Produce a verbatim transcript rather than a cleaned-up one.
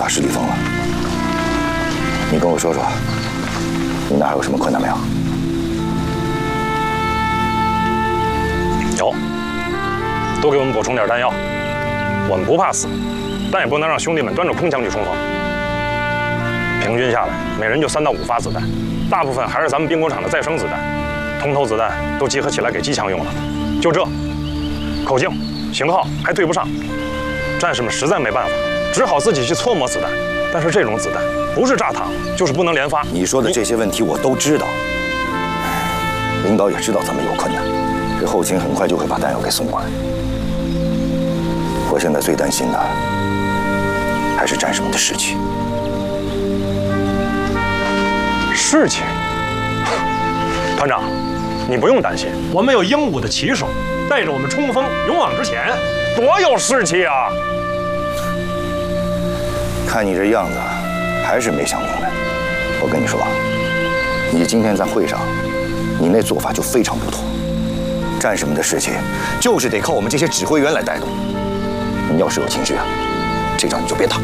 打十里峰了。你跟我说说，你那还有什么困难没有？ 有，多给我们补充点弹药。我们不怕死，但也不能让兄弟们端着空枪去冲锋。平均下来，每人就三到五发子弹，大部分还是咱们兵工厂的再生子弹，通头子弹都集合起来给机枪用了。就这，口径、型号还对不上，战士们实在没办法，只好自己去搓磨子弹。但是这种子弹不是炸膛，就是不能连发。 你说的这些问题我都知道，领导也知道咱们有困难，这后勤很快就会把弹药给送过来。我现在最担心的还是战士们的士气。 士气，团长，你不用担心，我们有英武的骑手，带着我们冲锋，勇往直前，多有士气啊！ 看你这样子，还是没想明白。我跟你说，你今天在会上，你那做法就非常不妥。战士们的士气，就是得靠我们这些指挥员来带动。你要是有情绪啊，这仗你就别打。